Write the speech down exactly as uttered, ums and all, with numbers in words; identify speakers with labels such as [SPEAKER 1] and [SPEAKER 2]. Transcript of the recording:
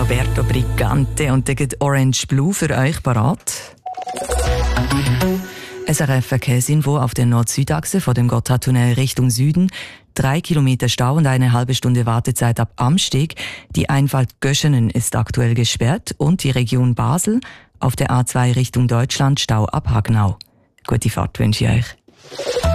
[SPEAKER 1] Roberto Brigante und der Orange Blue für euch parat. S R F Verkehrsinfo auf der Nord-Süd-Achse vor dem Gotthardtunnel Richtung Süden. Drei Kilometer Stau und eine halbe Stunde Wartezeit ab Amsteg. Die Einfahrt Göschenen ist aktuell gesperrt und die Region Basel auf der A zwei Richtung Deutschland Stau ab Hagnau. Gute Fahrt wünsche ich euch.